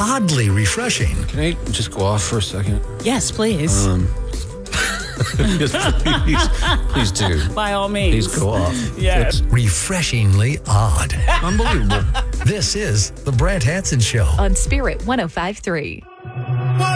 oddly refreshing. Can I just go off for a second? Yes, please. Please do. By all means. Please go off. Yes. Refreshingly odd. Unbelievable. This is The Brad Hanson Show. On Spirit 105.3.